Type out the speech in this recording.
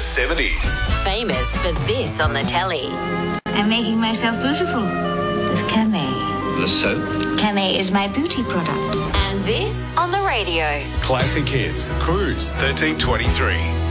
70s. Famous for this on the telly. I'm making myself beautiful with Camay. The soap? Camay is my beauty product. And this on the radio. Classic Hits, Cruise 1323.